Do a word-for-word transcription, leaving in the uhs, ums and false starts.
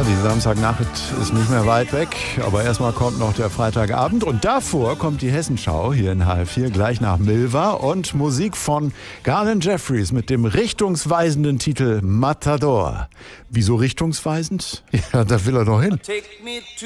die Samstagnacht ist nicht mehr weit weg, aber erstmal kommt noch der Freitagabend und davor kommt die Hessenschau hier in H F vier, gleich nach Milva und Musik von Garland Jeffries mit dem richtungsweisenden Titel Matador. Wieso richtungsweisend? Ja, da will er doch hin.